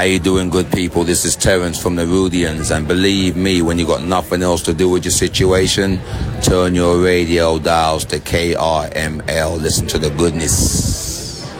How you doing, good people? This is Terence from the Rudians, and believe me, when you got nothing else to do with your situation, turn your radio dials to KRML. Listen to the goodness.